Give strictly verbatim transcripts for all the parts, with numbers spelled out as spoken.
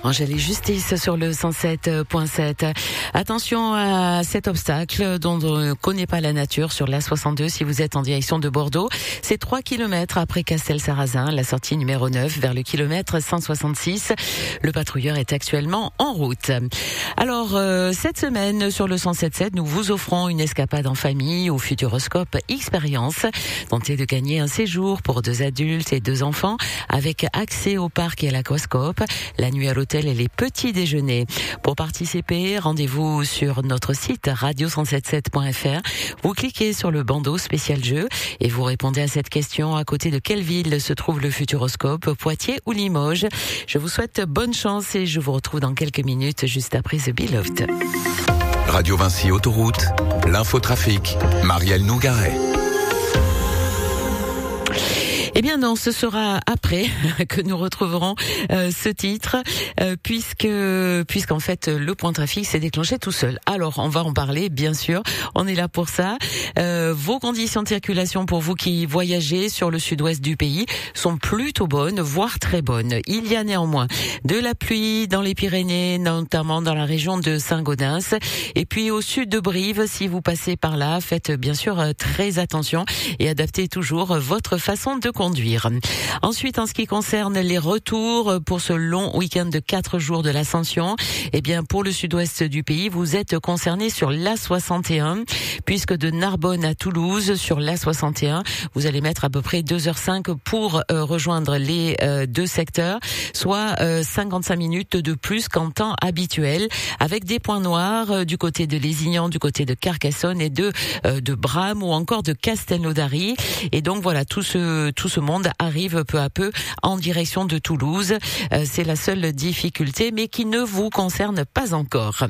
Angèle et Justice sur le cent sept point sept. Attention à cet obstacle dont on ne connaît pas la nature sur l'A soixante-deux si vous êtes en direction de Bordeaux. C'est trois kilomètres après Castel-Sarrazin, la sortie numéro neuf vers le kilomètre cent soixante-six. Le patrouilleur est actuellement en route. Alors, euh, cette semaine sur le cent sept point sept, nous vous offrons une escapade en famille au Futuroscope Expérience. Tentez de gagner un séjour pour deux adultes et deux enfants avec accès au parc et à l'aquascope, la nuit à l'hôtel et les petits déjeuners. Pour participer, rendez-vous sur notre site radio cent soixante-dix-sept point f r. Vous cliquez sur le bandeau spécial jeu et vous répondez à cette question: à côté de quelle ville se trouve le Futuroscope, Poitiers ou Limoges? Je vous souhaite bonne chance et je vous retrouve dans quelques minutes juste après The Beloved. Radio Vinci Autoroute, l'infotrafic, Marielle Nougaret. Eh bien non, ce sera après que nous retrouverons euh, ce titre, euh, puisque puisqu'en fait le point trafic s'est déclenché tout seul. Alors on va en parler, bien sûr. On est là pour ça. Euh, vos conditions de circulation pour vous qui voyagez sur le sud-ouest du pays sont plutôt bonnes, voire très bonnes. Il y a néanmoins de la pluie dans les Pyrénées, notamment dans la région de Saint-Gaudens, et puis au sud de Brive. Si vous passez par là, faites bien sûr très attention et adaptez toujours votre façon de conduire. Ensuite, en ce qui concerne les retours pour ce long week-end de quatre jours de l'Ascension, eh bien, pour le sud-ouest du pays, vous êtes concernés sur l'A soixante et un, puisque de Narbonne à Toulouse, sur l'A soixante et un, vous allez mettre à peu près deux heures cinq pour euh, rejoindre les euh, deux secteurs, soit euh, cinquante-cinq minutes de plus qu'en temps habituel, avec des points noirs euh, du côté de Lézignan, du côté de Carcassonne et de euh, de Bram ou encore de Castelnaudary. Et donc voilà, tout ce tout ce monde arrive peu à peu en direction de Toulouse. Euh, c'est la seule difficulté, mais qui ne vous concerne pas encore.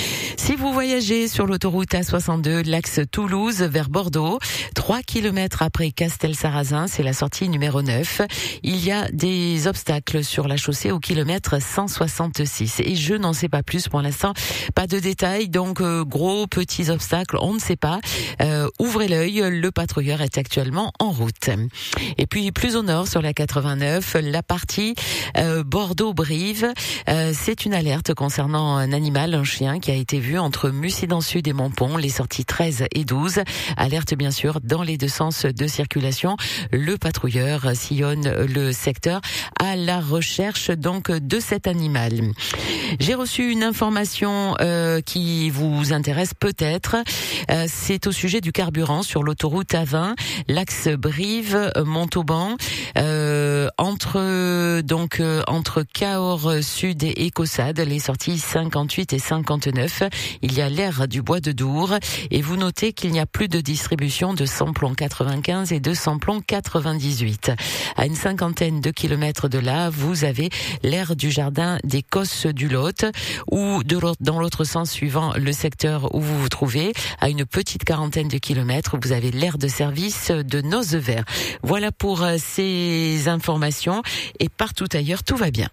Si vous voyagez sur l'autoroute A soixante-deux, l'axe Toulouse vers Bordeaux, trois kilomètres après Castel-Sarrazin, c'est la sortie numéro neuf. Il y a des obstacles sur la chaussée au kilomètre cent soixante-six. Et je n'en sais pas plus pour l'instant. Pas de détails, donc euh, gros, petits obstacles, on ne sait pas. Euh, ouvrez l'œil, le patrouilleur est actuellement en route. Et puis plus au nord, sur la quatre-vingt-neuf, la partie euh, Bordeaux-Brive, euh, c'est une alerte concernant un animal, un chien qui a été vu entre Mussidan-Sud et Montpont, les sorties treize et douze. Alerte bien sûr dans les deux sens de circulation. Le patrouilleur sillonne le secteur à la recherche donc de cet animal. J'ai reçu une information euh, qui vous intéresse peut-être. Euh, c'est au sujet du carburant sur l'autoroute A vingt, l'axe Brive-Montauban, euh, entre donc euh, entre Cahors Sud et Écossade, les sorties cinquante-huit et cinquante-neuf. Il y a l'aire du Bois de Dour et vous notez qu'il n'y a plus de distribution de samplon quatre-vingt-quinze et de samplon quatre-vingt-dix-huit. À une cinquantaine de kilomètres de là, vous avez l'aire du jardin des Cosses du Lot, ou de l'autre, dans l'autre sens suivant le secteur où vous vous trouvez, à une petite quarantaine de kilomètres, vous avez l'aire de service de Nozevert. Voilà pour ces informations et partout ailleurs, tout va bien.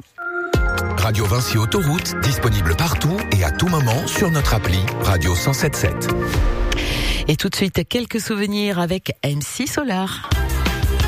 Radio Vinci Autoroute, disponible partout et à tout moment sur notre appli Radio cent soixante-dix-sept. Et tout de suite, quelques souvenirs avec M C Solar.